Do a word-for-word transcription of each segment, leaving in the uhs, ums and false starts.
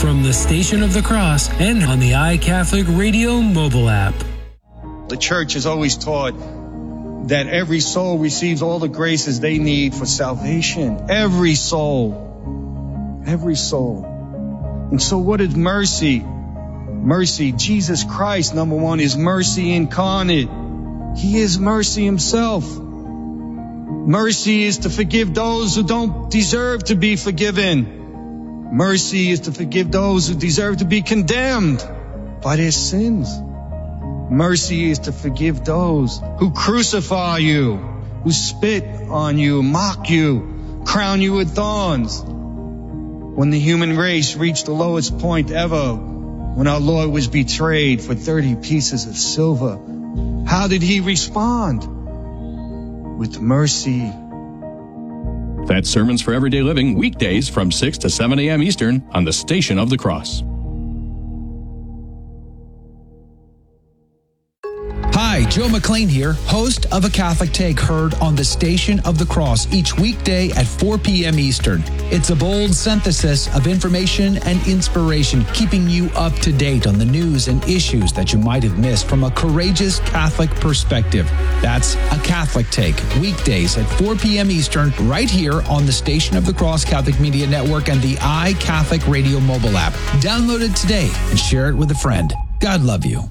from the Station of the Cross and on the iCatholic Radio mobile app. The church has always taught that every soul receives all the graces they need for salvation. Every soul. Every soul. And so what is mercy? Mercy, Jesus Christ, number one, is mercy incarnate. He is mercy himself. Mercy is to forgive those who don't deserve to be forgiven. Mercy is to forgive those who deserve to be condemned by their sins. Mercy is to forgive those who crucify you, who spit on you, mock you, crown you with thorns. When the human race reached the lowest point ever, when our Lord was betrayed for thirty pieces of silver, how did he respond? With mercy. That's Sermons for Everyday Living, weekdays from six to seven a.m. Eastern on the Station of the Cross. Hi, Joe McLean here, host of A Catholic Take, heard on the Station of the Cross each weekday at four p.m. Eastern. It's a bold synthesis of information and inspiration, keeping you up to date on the news and issues that you might have missed from a courageous Catholic perspective. That's A Catholic Take, weekdays at four p.m. Eastern, right here on the Station of the Cross Catholic Media Network and the iCatholic Radio mobile app. Download it today and share it with a friend. God love you.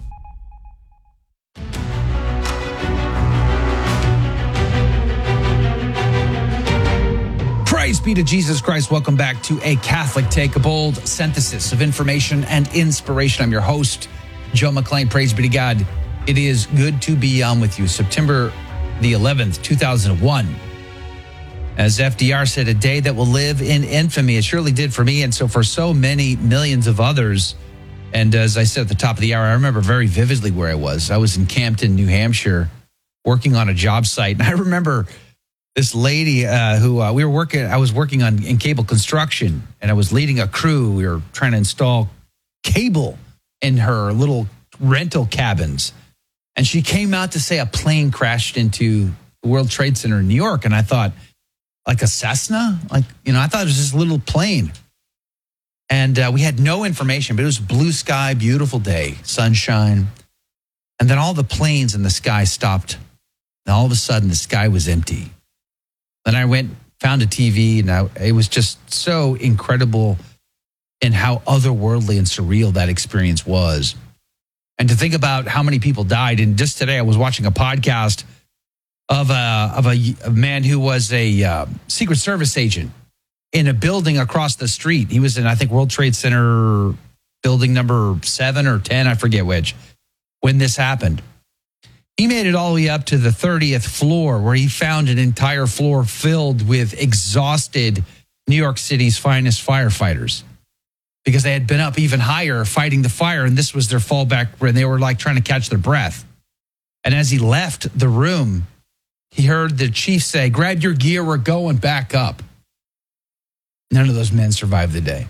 Praise be to Jesus Christ. Welcome back to A Catholic Take, a bold synthesis of information and inspiration. I'm your host, Joe McLean. Praise be to God. It is good to be on with you. September the eleventh, two thousand one. As F D R said, a day that will live in infamy. It surely did for me, and so for so many millions of others. And as I said at the top of the hour, I remember very vividly where I was. I was in Campton, New Hampshire, working on a job site. And I remember this lady uh, who uh, we were working, I was working on in cable construction, and I was leading a crew. We were trying to install cable in her little rental cabins. And she came out to say a plane crashed into the World Trade Center in New York. And I thought, like a Cessna? Like, you know, I thought it was just a little plane. And uh, we had no information, but it was blue sky, beautiful day, sunshine. And then all the planes in the sky stopped. And all of a sudden, the sky was empty. Then I went, found a T V, and I, it was just so incredible in how otherworldly and surreal that experience was. And to think about how many people died. And just today I was watching a podcast of a, of a, a man who was a uh, Secret Service agent in a building across the street. He was in, I think, World Trade Center building number seven or ten, I forget which, when this happened. He made it all the way up to the thirtieth floor, where he found an entire floor filled with exhausted New York City's finest firefighters, because they had been up even higher fighting the fire, and this was their fallback when they were like trying to catch their breath. And as he left the room, he heard the chief say, "Grab your gear, we're going back up." None of those men survived the day.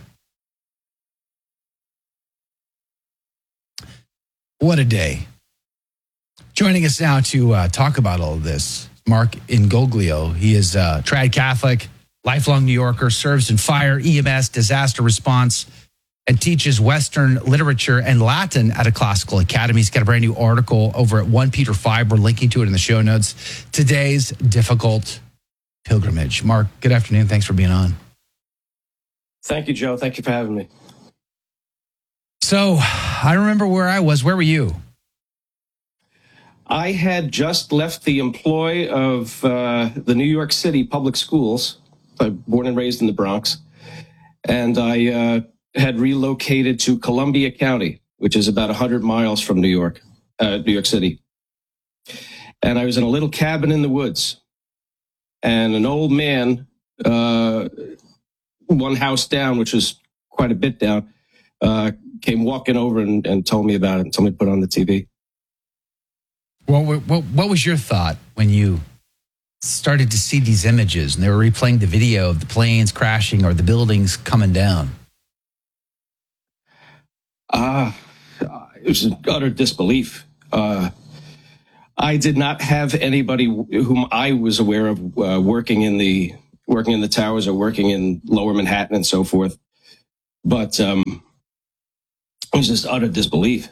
What a day. Joining us now to uh, talk about all of this, Mark Ingoglio. He is a trad Catholic, lifelong New Yorker, serves in fire, E M S, disaster response, and teaches Western literature and Latin at a classical academy. He's got a brand new article over at First Peter five. We're linking to it in the show notes. Today's difficult pilgrimage. Mark, good afternoon. Thanks for being on. Thank you, Joe. Thank you for having me. So I remember where I was. Where were you? I had just left the employ of uh, the New York City public schools. I'm born and raised in the Bronx. And I uh, had relocated to Columbia County, which is about one hundred miles from New York, uh, New York City. And I was in a little cabin in the woods. And an old man, uh, one house down, which was quite a bit down, uh, came walking over and, and told me about it and told me to put on the T V. What, what, what was your thought when you started to see these images and they were replaying the video of the planes crashing or the buildings coming down? Uh, it was an utter disbelief. Uh, I did not have anybody whom I was aware of uh, working in the working in the towers or working in Lower Manhattan and so forth. But um, was just utter disbelief.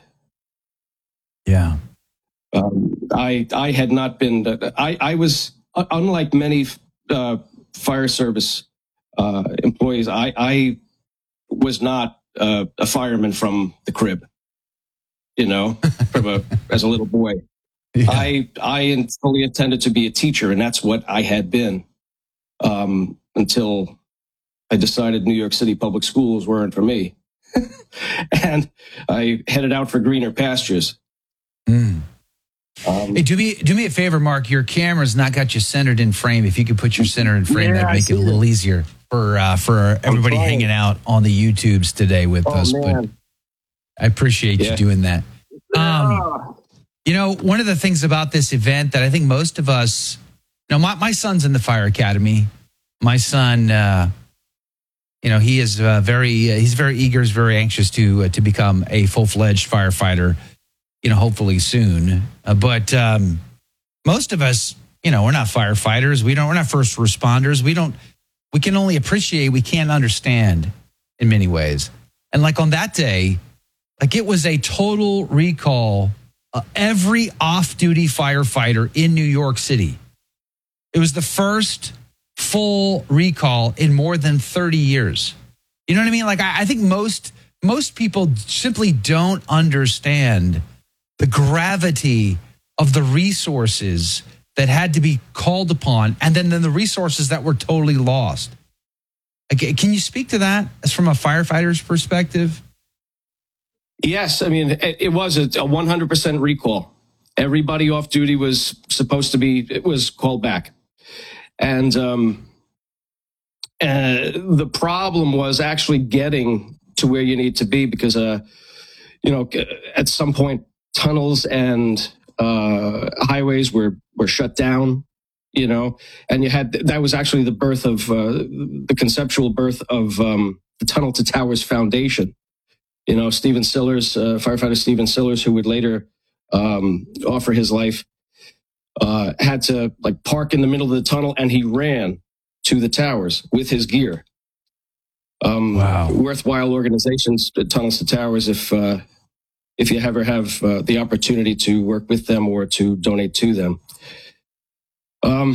Yeah. Um, I I had not been. I I was unlike many uh, fire service uh, employees. I I was not uh, a fireman from the crib. You know, from a as a little boy. Yeah. I I fully intended to be a teacher, and that's what I had been um, until I decided New York City public schools weren't for me, and I headed out for greener pastures. Mm. Um, hey, do me do me a favor, Mark. Your camera's not got you centered in frame. If you could put your center in frame, yeah, that'd make it a little easier for uh, for everybody hanging out on the YouTubes today with oh, us. Man. But I appreciate yeah. you doing that. Um, you know, one of the things about this event that I think most of us, you know, my, my son's in the fire academy. My son, uh, you know, he is uh, very, uh, he's very eager, he's very anxious to uh, to become a full-fledged firefighter, you know, hopefully soon. Uh, but um, most of us, you know, we're not firefighters. We don't, we're not first responders. We don't, we can only appreciate, we can't understand in many ways. And like on that day, like it was a total recall. Uh, every off-duty firefighter in New York City. It was the first full recall in more than thirty years. You know what I mean? Like I, I think most most people simply don't understand the gravity of the resources that had to be called upon, and then, then the resources that were totally lost. Okay, can you speak to that as from a firefighter's perspective? Yes, I mean, it, it was a, a one hundred percent recall. Everybody off duty was supposed to be, it was called back. And um, uh, the problem was actually getting to where you need to be because, uh, you know, at some point, tunnels and uh, highways were, were shut down, you know, and you had, that was actually the birth of, uh, the conceptual birth of um, the Tunnel to Towers Foundation. You know, Stephen Sillers, uh, firefighter Stephen Sillers, who would later um, offer his life, uh, had to like park in the middle of the tunnel, and he ran to the towers with his gear. Um, wow. Worthwhile organizations, Tunnels to Towers, if uh, if you ever have uh, the opportunity to work with them or to donate to them. Um,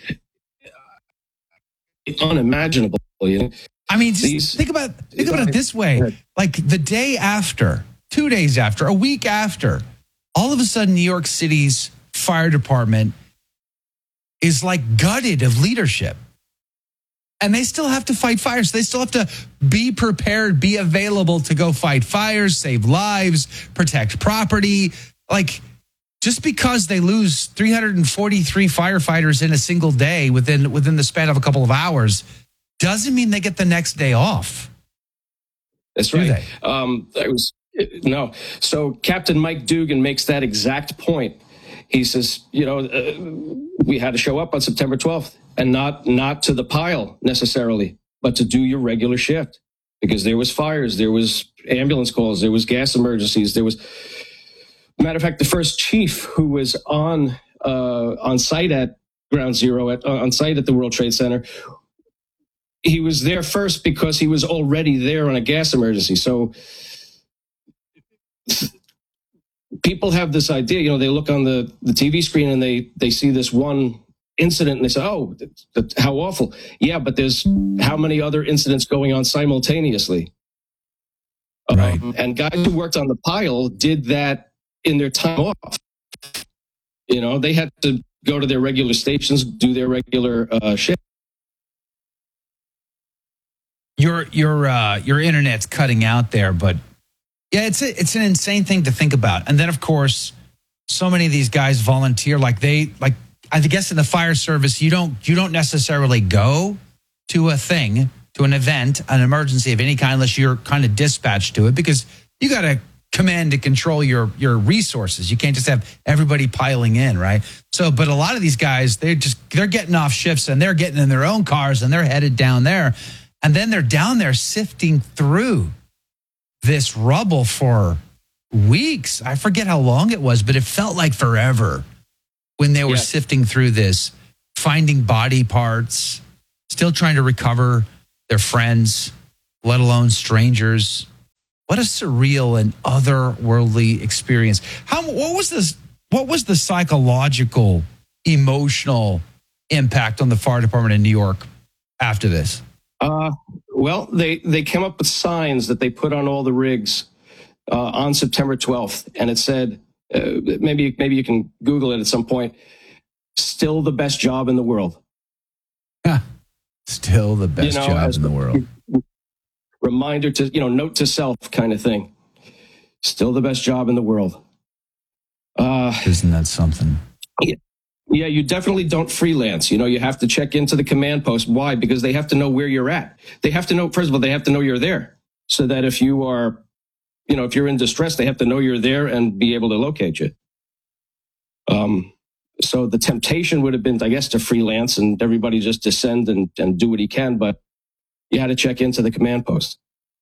unimaginable, you know. I mean, just These, think about think about it this way. Like the day after, two days after, a week after, all of a sudden New York City's fire department is like gutted of leadership. And they still have to fight fires. They still have to be prepared, be available to go fight fires, save lives, protect property. Like just because they lose three hundred forty-three firefighters in a single day within within the span of a couple of hours doesn't mean they get the next day off. That's Do right. Um, I was no. So Captain Mike Dugan makes that exact point. He says, you know, uh, we had to show up on September twelfth and not not to the pile necessarily, but to do your regular shift because there was fires, there was ambulance calls, there was gas emergencies, there was. Matter of fact, the first chief who was on uh, on site at Ground Zero, at, uh, on site at the World Trade Center. He was there first because he was already there on a gas emergency. So people have this idea, you know, they look on the, the T V screen and they, they see this one incident and they say, oh, that, that, how awful. Yeah, but there's how many other incidents going on simultaneously? Right. Um, and guys who worked on the pile did that in their time off. You know, they had to go to their regular stations, do their regular uh, shift. Your your uh, your internet's cutting out there, but yeah, it's a, it's an insane thing to think about. And then, of course, so many of these guys volunteer. Like they like I guess in the fire service, you don't you don't necessarily go to a thing, to an event, an emergency of any kind, unless you're kind of dispatched to it, because you got to command and control your your resources. You can't just have everybody piling in, right? So, but a lot of these guys, they're just they're getting off shifts and they're getting in their own cars and they're headed down there. And then they're down there sifting through this rubble for weeks. I forget how long it was, but it felt like forever when they were yeah. sifting through this, finding body parts, still trying to recover their friends, let alone strangers. What a surreal and otherworldly experience. How what was this? What was the psychological, emotional impact on the fire department in New York after this? Uh, well, they they came up with signs that they put on all the rigs uh, on September twelfth, and it said, uh, maybe maybe you can Google it at some point. Still the best job in the world. Huh. Still the best you know, job in the world. Reminder to, you know, note to self kind of thing. Still the best job in the world. Uh, Isn't that something? Yeah, yeah, you definitely don't freelance. You know, you have to check into the command post. Why? Because they have to know where you're at. They have to know, first of all, they have to know you're there. So that if you are, you know, if you're in distress, they have to know you're there and be able to locate you. Um, so the temptation would have been, I guess, to freelance and everybody just descend and, and do what he can. But you had to check into the command post.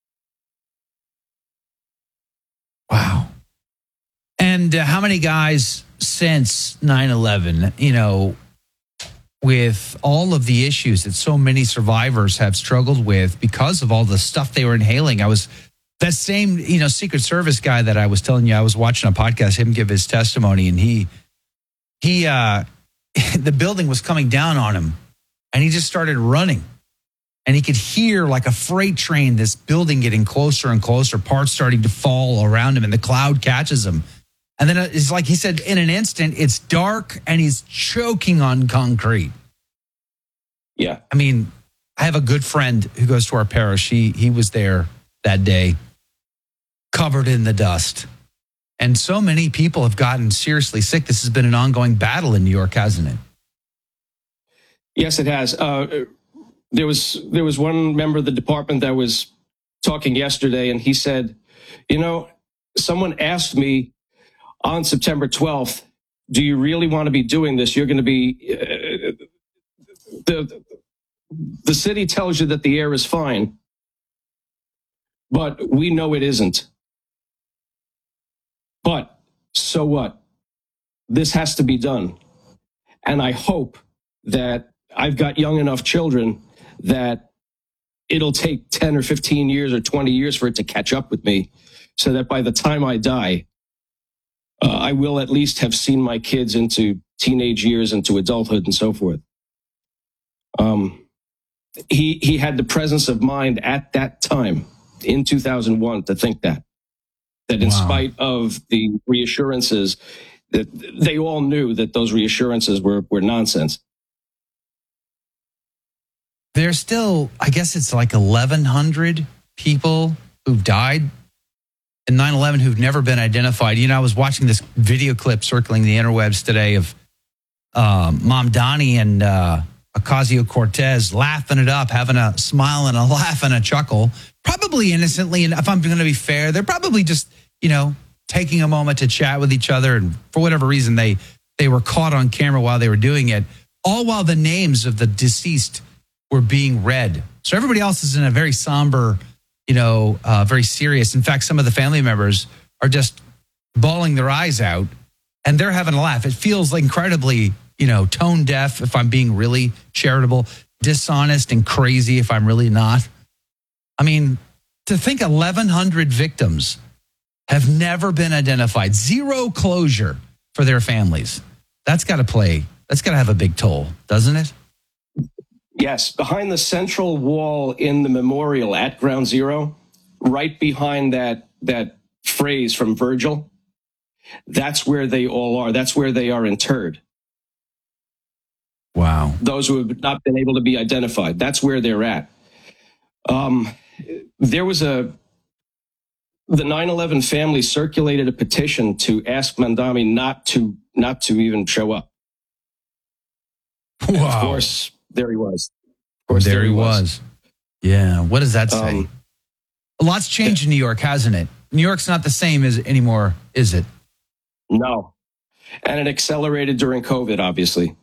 Wow. And uh, how many guys since nine eleven, you know, with all of the issues that so many survivors have struggled with because of all the stuff they were inhaling? I was that same, you know, Secret Service guy that I was telling you, I was watching a podcast, him give his testimony, and he, he, uh, the building was coming down on him and he just started running. And he could hear like a freight train, this building getting closer and closer, parts starting to fall around him, and the cloud catches him. And then it's like he said, in an instant, it's dark and he's choking on concrete. Yeah. I mean, I have a good friend who goes to our parish. He, he was there that day, covered in the dust. And so many people have gotten seriously sick. This has been an ongoing battle in New York, hasn't it? Yes, it has. Uh, There was there was one member of the department that was talking yesterday, and he said, you know, someone asked me on September twelfth, do you really want to be doing this? You're going to be, uh, the, the city tells you that the air is fine, but we know it isn't. But so what? This has to be done. And I hope that I've got young enough children that it'll take ten or fifteen years or twenty years for it to catch up with me, so that by the time I die, uh, I will at least have seen my kids into teenage years, into adulthood, and so forth. Um, he he had the presence of mind at that time in two thousand one to think that, that in Wow. spite of the reassurances, that they all knew that those reassurances were, were nonsense. There's still, I guess it's like eleven hundred people who've died in nine eleven who've never been identified. You know, I was watching this video clip circling the interwebs today of um, Mom Donnie and uh, Ocasio-Cortez laughing it up, having a smile and a laugh and a chuckle, probably innocently. And if I'm going to be fair, they're probably just, you know, taking a moment to chat with each other. And for whatever reason, they they were caught on camera while they were doing it, all while the names of the deceased were being read. So everybody else is in a very somber, you know, uh, very serious. In fact, some of the family members are just bawling their eyes out and they're having a laugh. It feels like incredibly, you know, tone deaf if I'm being really charitable, dishonest and crazy if I'm really not. I mean, to think eleven hundred victims have never been identified, zero closure for their families. That's got to play, that's got to have a big toll, doesn't it? Yes, behind the central wall in the memorial at Ground Zero, right behind that that phrase from Virgil, that's where they all are. That's where they are interred. Wow. Those who have not been able to be identified, that's where they're at. Um, there was a, the nine eleven family circulated a petition to ask Mamdani not to, not to even show up. Wow. And of course, there he was. Of course, there, there he he was. was. Yeah. What does that say? Um, A lot's changed in New York, hasn't it? New York's not the same as anymore, is it? No. And it accelerated during COVID, obviously.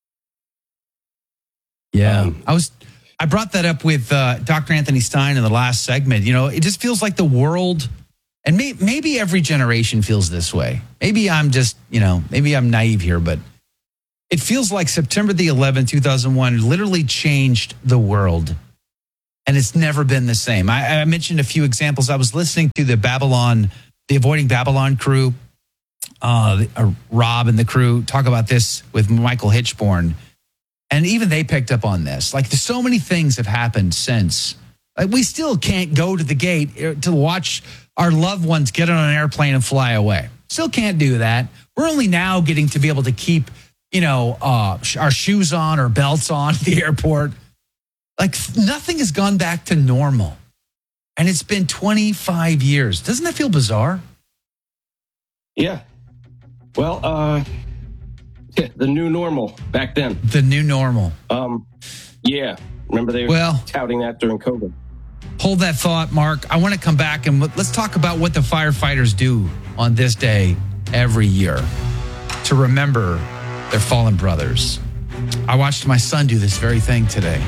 Yeah. Um, I was I brought that up with uh, Doctor Anthony Stein in the last segment. You know, it just feels like the world, and may, maybe every generation feels this way. Maybe I'm just, you know, maybe I'm naive here, but it feels like September the eleventh, two thousand one literally changed the world. And it's never been the same. I, I mentioned a few examples. I was listening to the Babylon, the Avoiding Babylon crew, uh, uh, Rob and the crew talk about this with Michael Hitchborn. And even they picked up on this. Like, there's so many things have happened since. Like, we still can't go to the gate to watch our loved ones get on an airplane and fly away. Still can't do that. We're only now getting to be able to keep, you know, uh, our shoes on or belts on at the airport. Like, nothing has gone back to normal. And it's been twenty-five years. Doesn't that feel bizarre? Yeah. Well, uh, yeah, the new normal back then. The new normal. Um, yeah. Remember they were well, touting that during COVID. Hold that thought, Mark. I want to come back and let's talk about what the firefighters do on this day every year to remember their fallen brothers. I watched my son do this very thing today.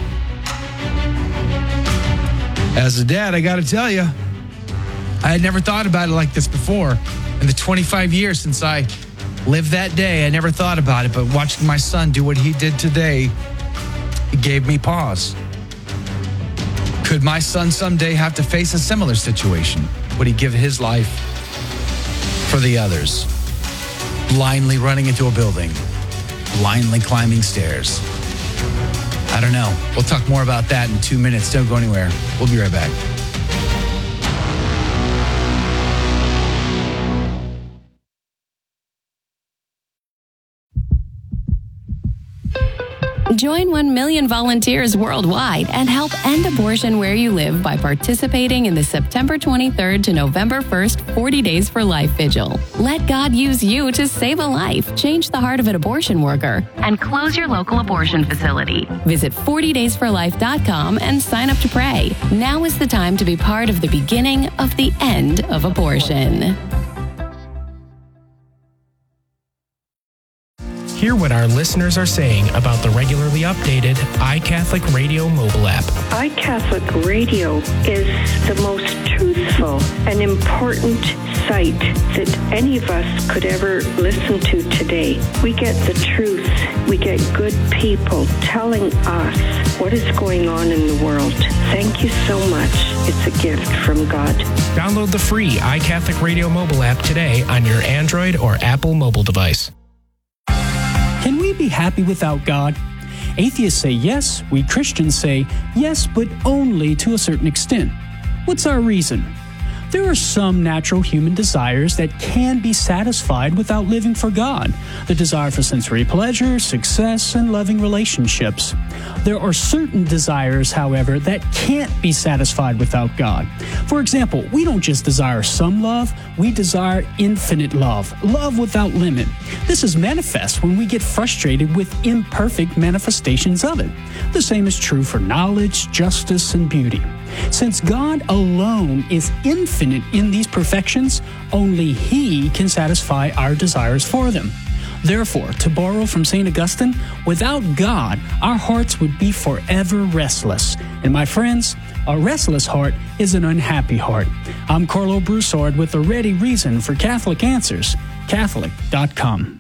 As a dad, I got to tell you, I had never thought about it like this before. In the twenty-five years since I lived that day, I never thought about it. But watching my son do what he did today, it gave me pause. Could my son someday have to face a similar situation? Would he give his life for the others? Blindly running into a building, blindly climbing stairs. I don't know. We'll talk more about that in two minutes. Don't go anywhere. We'll be right back. Join one million volunteers worldwide and help end abortion where you live by participating in the September twenty-third to November first forty Days for Life Vigil. Let God use you to save a life, change the heart of an abortion worker, and close your local abortion facility. Visit forty days for life dot com and sign up to pray. Now is the time to be part of the beginning of the end of abortion. Hear what our listeners are saying about the regularly updated iCatholic Radio mobile app. iCatholic Radio is the most truthful and important site that any of us could ever listen to today. We get the truth. We get good people telling us what is going on in the world. Thank you so much. It's a gift from God. Download the free iCatholic Radio mobile app today on your Android or Apple mobile device. Can we be happy without God? Atheists say yes. We Christians say yes, but only to a certain extent. What's our reason? There are some natural human desires that can be satisfied without living for God. The desire for sensory pleasure, success, and loving relationships. There are certain desires, however, that can't be satisfied without God. For example, we don't just desire some love, we desire infinite love, love without limit. This is manifest when we get frustrated with imperfect manifestations of it. The same is true for knowledge, justice, and beauty. Since God alone is infinite in these perfections, only He can satisfy our desires for them. Therefore, to borrow from Saint Augustine, without God, our hearts would be forever restless. And my friends, a restless heart is an unhappy heart. I'm Carlo Broussard with a ready reason for Catholic Answers, Catholic dot com.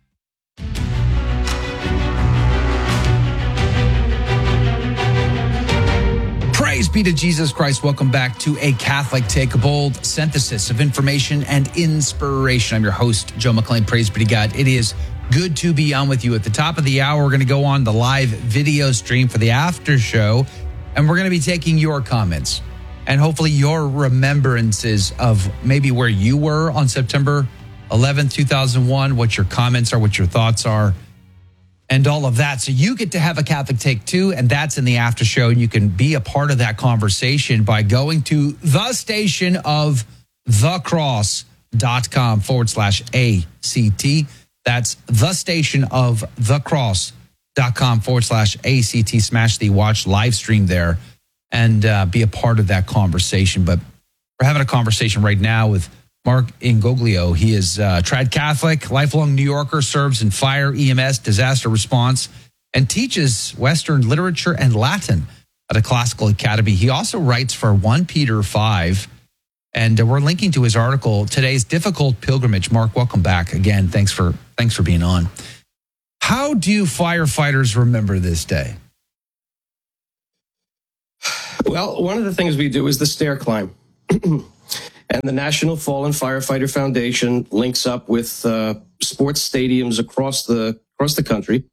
Praise be to Jesus Christ. Welcome back to A Catholic Take, a bold synthesis of information and inspiration. I'm your host, Joe McClain. Praise be to God. It is good to be on with you. At the top of the hour, we're going to go on the live video stream for the after show, and we're going to be taking your comments and hopefully your remembrances of maybe where you were on September eleventh, two thousand one, what your comments are, what your thoughts are, and all of that. So you get to have a Catholic Take too, and that's in the after show. And you can be a part of that conversation by going to the station of thecross.com forward slash ACT. That's the station of thecross.com forward slash ACT. Smash the watch live stream there and uh, be a part of that conversation. But we're having a conversation right now with Mark Ingoglio. He is a tried Catholic, lifelong New Yorker, serves in fire, E M S, disaster response, and teaches Western literature and Latin at a classical academy. He also writes for First Peter five, and we're linking to his article, Today's Difficult Pilgrimage. Mark, welcome back again. Thanks for thanks for being on. How do firefighters remember this day? Well, one of the things we do is the stair climb. And the National Fallen Firefighter Foundation links up with uh, sports stadiums across the across the country.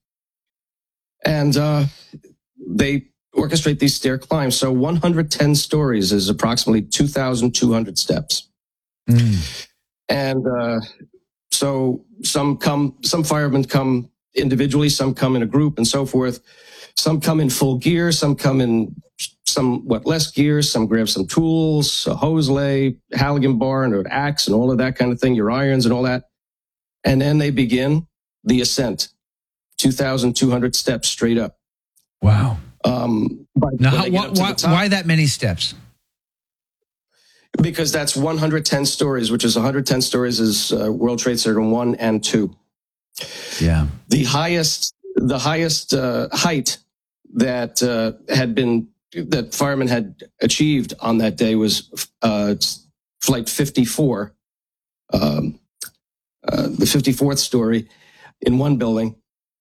And uh, they orchestrate these stair climbs. So one hundred ten stories is approximately two thousand two hundred steps. Mm. And uh, so some come, some firemen come individually, some come in a group and so forth. Some come in full gear, some come in somewhat less gear, some grab some tools, a hose lay, Halligan bar, and an axe, and all of that kind of thing, your irons and all that. And then they begin the ascent, two thousand two hundred steps straight up. Wow. Um, now, how, why, why, top, why that many steps? Because that's one hundred ten stories, which is one hundred ten stories is uh, World Trade Center one and two. Yeah. The highest, the highest uh, height that uh, had been, that firemen had achieved on that day was uh, flight fifty-four, um, uh, the fifty-fourth story in one building,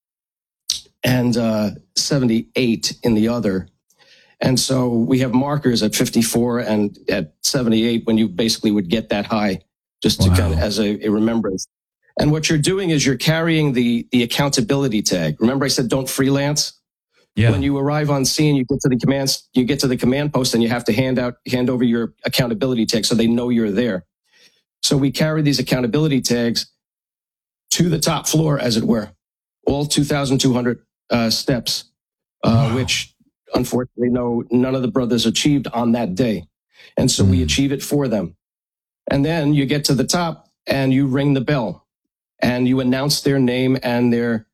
and uh, seventy-eight in the other. And so we have markers at fifty-four and at seventy-eight when you basically would get that high, just to wow. kind of as a, a remembrance. And what you're doing is you're carrying the the accountability tag. Remember I said don't freelance? Yeah. When you arrive on scene, you get to the commands, you get to the command post, and you have to hand out, hand over your accountability tag so they know you're there. So we carry these accountability tags to the top floor, as it were, all two thousand two hundred uh, steps, uh, wow. which unfortunately no, none of the brothers achieved on that day. And so mm. we achieve it for them. And then you get to the top and you ring the bell and you announce their name and their,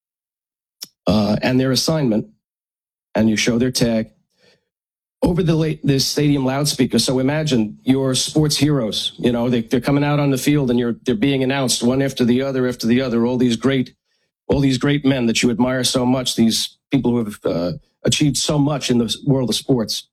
uh, and their assignment. And you show their tag over the late, the stadium loudspeaker. So imagine your sports heroes, you know, they, they're coming out on the field and you're, they're being announced one after the other, after the other, all these great, all these great men that you admire so much, these people who have uh, achieved so much in the world of sports.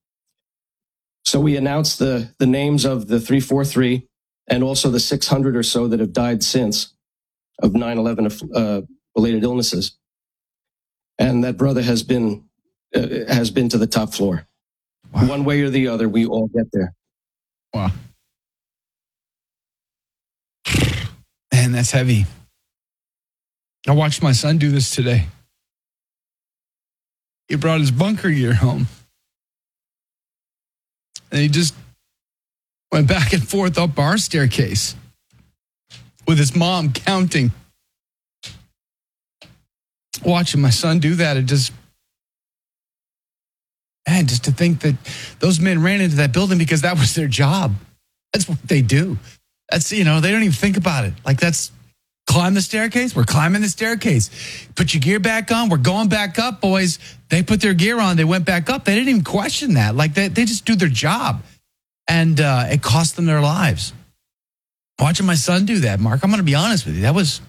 So we announced the, the names of the three forty-three and also the six hundred or so that have died since of nine eleven uh, related illnesses. And that brother has been, Uh, has been to the top floor. Wow. One way or the other, we all get there. Wow. Man, that's heavy. I watched my son do this today. He brought his bunker gear home. And he just went back and forth up our staircase with his mom counting. Watching my son do that, it just... Man, just to think that those men ran into that building because that was their job. That's what they do. That's, you know, they don't even think about it. Like, that's climb the staircase. We're climbing the staircase. Put your gear back on. We're going back up, boys. They put their gear on. They went back up. They didn't even question that. Like, they, they just do their job. And uh, it cost them their lives. Watching my son do that, Mark, I'm going to be honest with you. That was,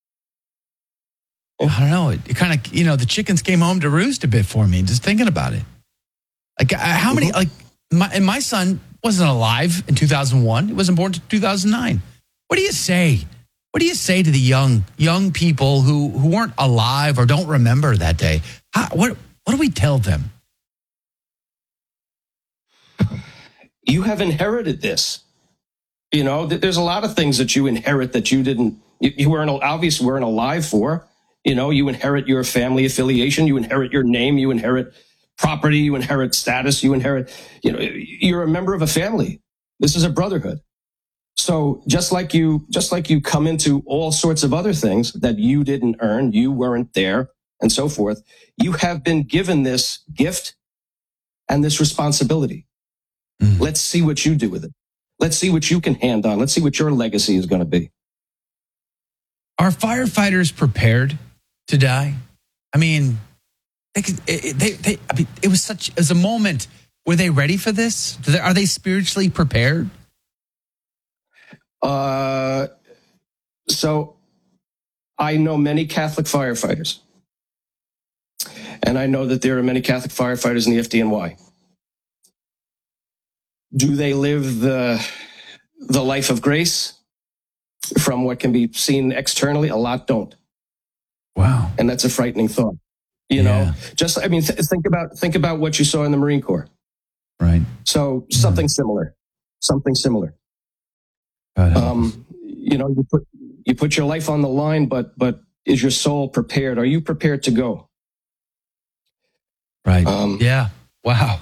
I don't know. It, it kind of, you know, the chickens came home to roost a bit for me, just thinking about it. Like, how many, like, my, and my son wasn't alive in two thousand one. He wasn't born in two thousand nine. What do you say? What do you say to the young, young people who, who weren't alive or don't remember that day? How, what, what do we tell them? You have inherited this. You know, there's a lot of things that you inherit that you didn't, you, you weren't, obviously weren't alive for. You know, you inherit your family affiliation, you inherit your name, you inherit property, you inherit status, you inherit, you know, you're a member of a family. This is a brotherhood. So just like you, just like you come into all sorts of other things that you didn't earn, you weren't there, and so forth, you have been given this gift and this responsibility. Mm. Let's see what you do with it. Let's see what you can hand on. Let's see what your legacy is going to be. Are firefighters prepared to die? I mean, They, they, they, I mean, it was such as a moment. Were they ready for this? Are they spiritually prepared? Uh, so I know many Catholic firefighters, and I know that there are many Catholic firefighters in the F D N Y. Do they live the the life of grace? From what can be seen externally, a lot don't. Wow, and that's a frightening thought. You know, yeah. just, I mean, th- think about, think about what you saw in the Marine Corps. Right. So something mm. similar, something similar. Um, you know, you put you put your life on the line, but but is your soul prepared? Are you prepared to go? Right. Um, yeah. Wow.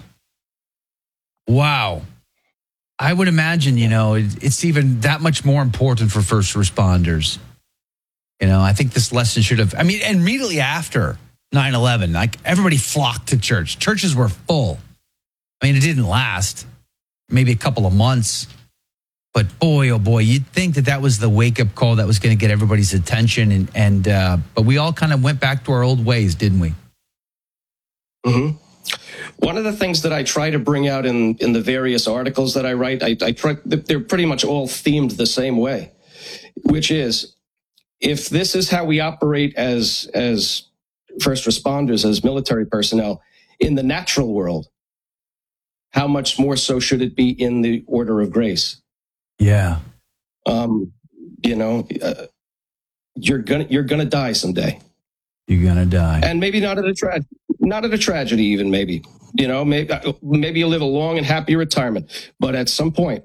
Wow. I would imagine, you know, it, it's even that much more important for first responders. You know, I think this lesson should have, I mean, immediately after nine eleven, like everybody flocked to church. Churches were full. I mean, it didn't last, maybe a couple of months. But boy, oh boy, you'd think that that was the wake-up call that was going to get everybody's attention. And, and uh, but we all kind of went back to our old ways, didn't we? Mm-hmm. One of the things that I try to bring out in, in the various articles that I write, I, I try, they're pretty much all themed the same way, which is, if this is how we operate as, as first responders, as military personnel in the natural world, how much more so should it be in the order of grace? Yeah. Um, you know, uh, you're gonna, you're gonna die someday. You're gonna die. And maybe not at a tra- not at a tragedy, even maybe, you know, maybe, maybe you live a long and happy retirement, but at some point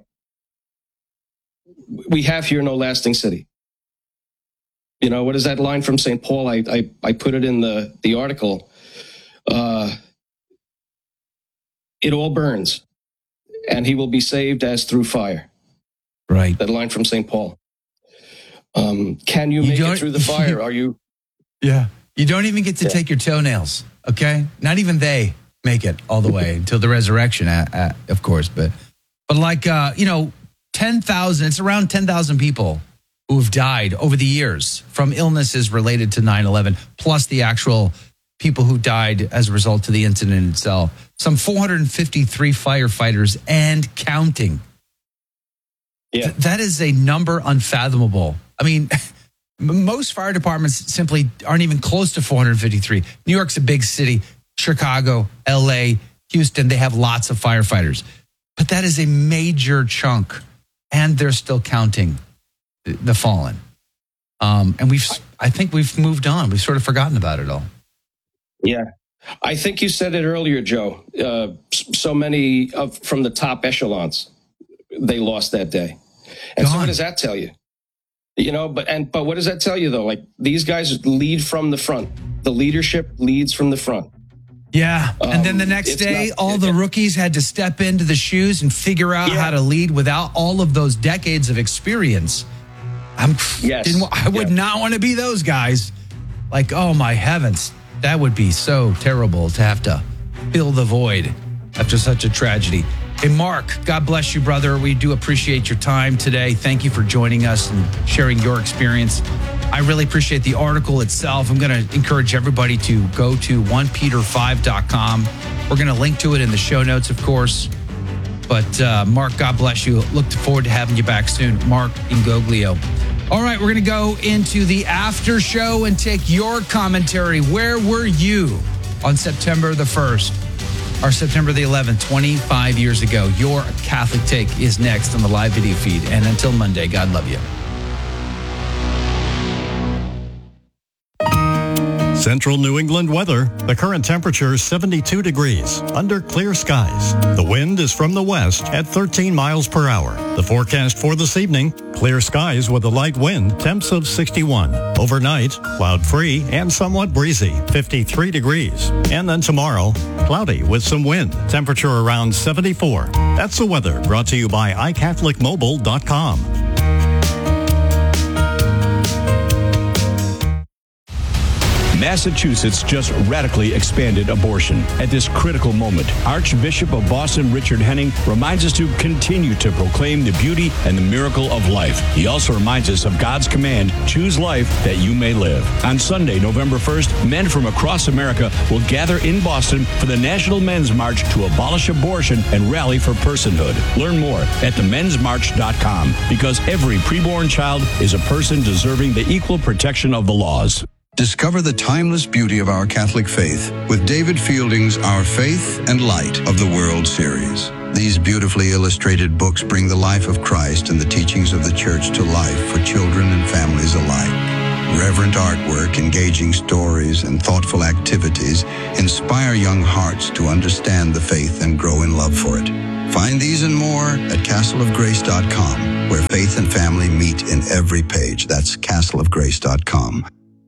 we have here no lasting city. You know, what is that line from Saint Paul? I, I, I put it in the, the article. Uh, it all burns and he will be saved as through fire. Right. That line from Saint Paul. Um, can you, you make it through the fire? Are you? Yeah. You don't even get to yeah. take your toenails. Okay. Not even they make it all the way until the resurrection, uh, uh, of course. But, but like, uh, you know, ten thousand, it's around ten thousand people who have died over the years from illnesses related to nine eleven, plus the actual people who died as a result of the incident itself. Some four hundred fifty-three firefighters and counting. Yeah. Th- that is a number unfathomable. I mean, most fire departments simply aren't even close to four hundred fifty-three. New York's a big city. Chicago, L A, Houston, they have lots of firefighters. But that is a major chunk, and they're still counting the fallen. Um, and we've, I think we've moved on. We've sort of forgotten about it all. Yeah. I think you said it earlier, Joe. Uh, so many of from the top echelons, they lost that day. And Gone. So what does that tell you? You know, but and but what does that tell you though? Like, these guys lead from the front. The leadership leads from the front. Yeah. Um, and then the next day, not, all it, the rookies had to step into the shoes and figure out yeah. how to lead without all of those decades of experience. I'm yes. didn't, I would yeah. not want to be those guys. Like, oh my heavens, that would be so terrible to have to fill the void after such a tragedy. Hey, Mark, God bless you, brother. We do appreciate your time today. Thank you for joining us and sharing your experience. I really appreciate the article itself. I'm going to encourage everybody to go to one peter five dot com. We're going to link to it in the show notes, of course. But uh, Mark, God bless you. Look forward to having you back soon. Mark Ingoglio. All right, we're going to go into the after show and take your commentary. Where were you on September the first? Or September the eleventh, twenty-five years ago. Your Catholic Take is next on the live video feed. And until Monday, God love you. Central New England weather. The current temperature is seventy-two degrees under clear skies. The wind is from the west at thirteen miles per hour. The forecast for this evening, clear skies with a light wind, temps of sixty-one. Overnight, cloud-free and somewhat breezy, fifty-three degrees. And then tomorrow, cloudy with some wind, temperature around seventy-four. That's the weather brought to you by i catholic mobile dot com. Massachusetts just radically expanded abortion. At this critical moment, Archbishop of Boston Richard Henning reminds us to continue to proclaim the beauty and the miracle of life. He also reminds us of God's command, choose life that you may live. On Sunday, November first, men from across America will gather in Boston for the National Men's March to abolish abortion and rally for personhood. Learn more at the men's march dot com, because every preborn child is a person deserving the equal protection of the laws. Discover the timeless beauty of our Catholic faith with David Fielding's Our Faith and Light of the World series. These beautifully illustrated books bring the life of Christ and the teachings of the Church to life for children and families alike. Reverent artwork, engaging stories, and thoughtful activities inspire young hearts to understand the faith and grow in love for it. Find these and more at castle of grace dot com, where faith and family meet in every page. That's castle of grace dot com.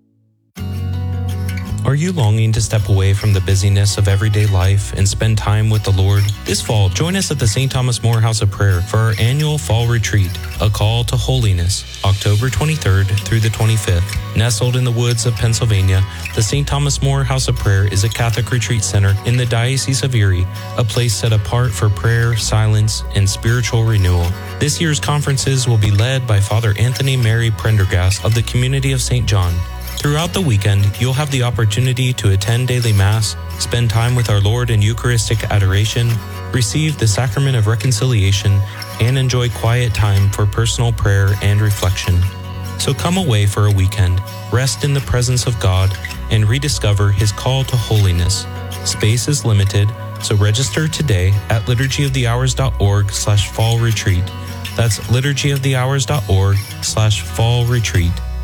Are you longing to step away from the busyness of everyday life and spend time with the Lord? This fall, join us at the Saint Thomas More House of Prayer for our annual fall retreat, A Call to Holiness, October twenty-third through the twenty-fifth. Nestled in the woods of Pennsylvania, the Saint Thomas More House of Prayer is a Catholic retreat center in the Diocese of Erie, a place set apart for prayer, silence, and spiritual renewal. This year's conferences will be led by Father Anthony Mary Prendergast of the Community of Saint John. Throughout the weekend, you'll have the opportunity to attend daily Mass, spend time with our Lord in Eucharistic adoration, receive the Sacrament of Reconciliation, and enjoy quiet time for personal prayer and reflection. So come away for a weekend, rest in the presence of God, and rediscover His call to holiness. Space is limited, so register today at liturgy of the hours dot org slash fall retreat. That's liturgy of the hours dot org slash fall retreat.